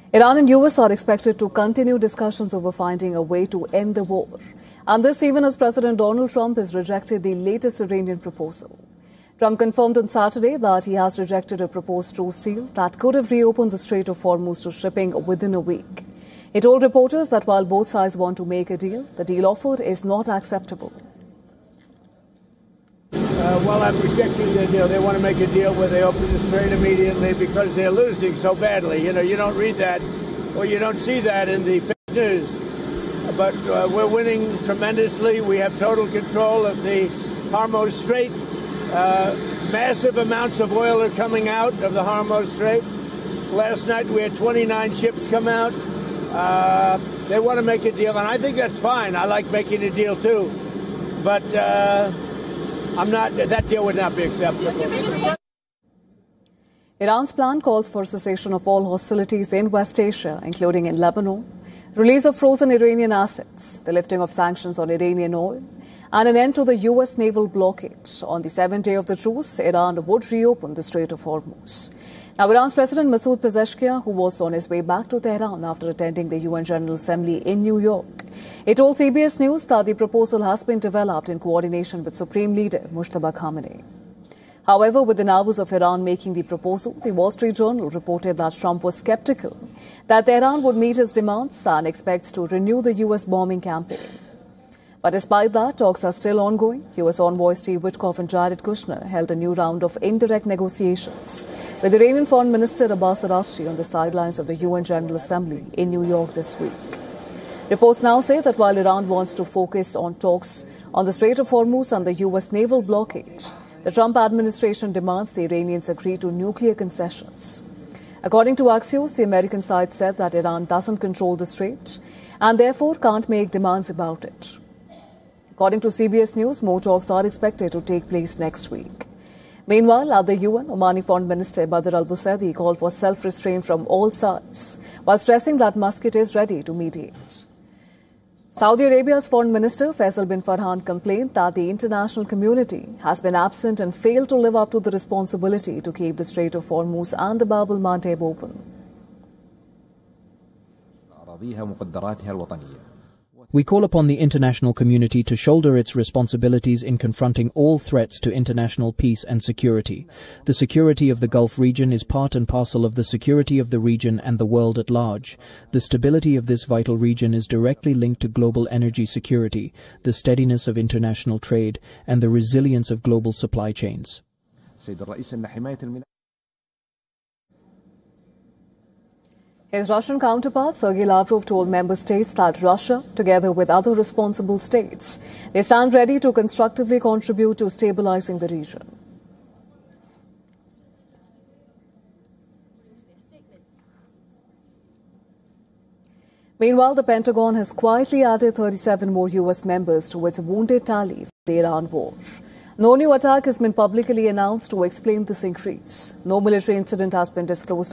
Iran and US are expected to continue discussions over finding a way to end the war. And this even as President Donald Trump has rejected the latest Iranian proposal. Trump confirmed on Saturday that he has rejected a proposed truce deal that could have reopened the Strait of Hormuz to shipping within a week. He told reporters that while both sides want to make a deal, the deal offered is not acceptable. Well, I'm rejecting the deal. They want to make a deal where they open the strait immediately because they're losing so badly. You don't read that or you don't see that in the fake news. But we're winning tremendously. We have total control of the Hormuz Strait. Massive amounts of oil are coming out of the Hormuz Strait. Last night we had 29 ships come out. They want to make a deal, and I think that's fine. I like making a deal too. But that deal would not be acceptable. Iran's plan calls for cessation of all hostilities in West Asia, including in Lebanon, release of frozen Iranian assets, the lifting of sanctions on Iranian oil, and an end to the U.S. naval blockade. On the 7th day of the truce, Iran would reopen the Strait of Hormuz. Now, Iran's President Masoud Pezeshkian, who was on his way back to Tehran after attending the UN General Assembly in New York, he told CBS News that the proposal has been developed in coordination with Supreme Leader Mujtaba Khamenei. However, within hours of Iran making the proposal, the Wall Street Journal reported that Trump was skeptical that Tehran would meet his demands and expects to renew the U.S. bombing campaign. But despite that, talks are still ongoing. U.S. envoys Steve Witkoff and Jared Kushner held a new round of indirect negotiations with Iranian Foreign Minister Abbas Araghchi on the sidelines of the UN General Assembly in New York this week. Reports now say that while Iran wants to focus on talks on the Strait of Hormuz and the U.S. naval blockade, the Trump administration demands the Iranians agree to nuclear concessions. According to Axios, the American side said that Iran doesn't control the strait and therefore can't make demands about it. According to CBS News, more talks are expected to take place next week. Meanwhile, at the UN, Omani Foreign Minister Badr al-Busaidi called for self-restraint from all sides, while stressing that Muscat is ready to mediate. Saudi Arabia's Foreign Minister Faisal bin Farhan complained that the international community has been absent and failed to live up to the responsibility to keep the Strait of Hormuz and the Bab al-Mandeb open. We call upon the international community to shoulder its responsibilities in confronting all threats to international peace and security. The security of the Gulf region is part and parcel of the security of the region and the world at large. The stability of this vital region is directly linked to global energy security, the steadiness of international trade, and the resilience of global supply chains. His Russian counterpart, Sergei Lavrov, told member states that Russia, together with other responsible states, they stand ready to constructively contribute to stabilizing the region. Meanwhile, the Pentagon has quietly added 37 more U.S. members to its wounded tally for the Iran war. No new attack has been publicly announced to explain this increase. No military incident has been disclosed